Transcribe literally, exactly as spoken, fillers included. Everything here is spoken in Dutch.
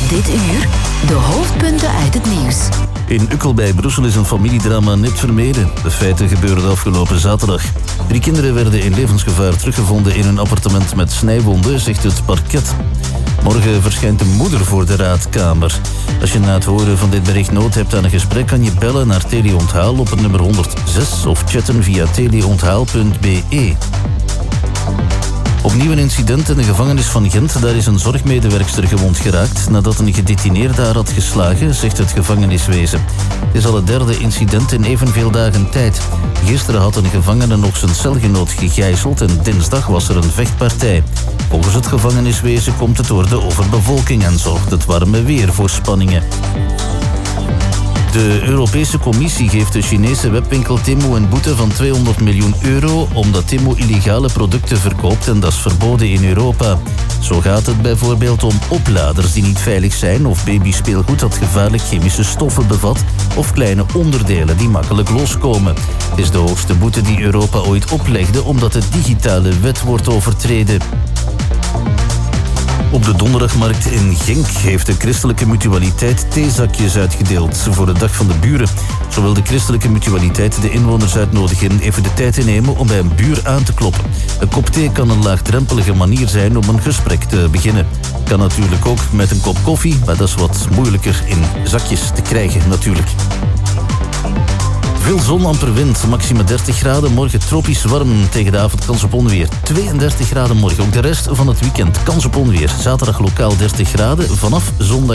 Dit uur de hoofdpunten uit het nieuws. In Ukkel bij Brussel is een familiedrama net vermeden. De feiten gebeurden afgelopen zaterdag. Drie kinderen werden in levensgevaar teruggevonden in een appartement met snijwonden, zegt het parket. Morgen verschijnt de moeder voor de raadkamer. Als je na het horen van dit bericht nood hebt aan een gesprek, kan je bellen naar Teleonthaal op het nummer honderdzes of chatten via teleonthaal punt b e. Opnieuw een incident in de gevangenis van Gent. Daar is een zorgmedewerkster gewond geraakt nadat een gedetineerde haar had geslagen, zegt het gevangeniswezen. Het is al het derde incident in evenveel dagen tijd. Gisteren had een gevangene nog zijn celgenoot gegijzeld en dinsdag was er een vechtpartij. Volgens het gevangeniswezen komt het door de overbevolking en zorgt het warme weer voor spanningen. De Europese Commissie geeft de Chinese webwinkel Temu een boete van tweehonderd miljoen euro... omdat Temu illegale producten verkoopt en dat is verboden in Europa. Zo gaat het bijvoorbeeld om opladers die niet veilig zijn... of babyspeelgoed dat gevaarlijk chemische stoffen bevat... of kleine onderdelen die makkelijk loskomen. Het is de hoogste boete die Europa ooit oplegde... omdat de digitale wet wordt overtreden. Op de donderdagmarkt in Genk heeft de christelijke mutualiteit theezakjes uitgedeeld voor de Dag van de Buren. Zo wil de christelijke mutualiteit de inwoners uitnodigen even de tijd te nemen om bij een buur aan te kloppen. Een kop thee kan een laagdrempelige manier zijn om een gesprek te beginnen. Kan natuurlijk ook met een kop koffie, maar dat is wat moeilijker in zakjes te krijgen natuurlijk. Veel zon, amper wind, maxima dertig graden. Morgen tropisch warm, tegen de avond kans op onweer. tweeëndertig graden morgen, ook de rest van het weekend kans op onweer. Zaterdag lokaal dertig graden, vanaf zondag